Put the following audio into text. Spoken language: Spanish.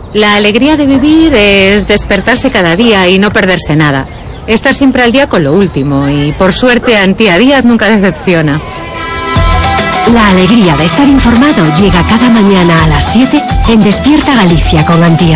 La alegría de vivir es despertarse cada día y no perderse nada. Estar siempre al día con lo último y, por suerte, Antía Díaz nunca decepciona. La alegría de estar informado llega cada mañana a las 7 en Despierta Galicia con Antía.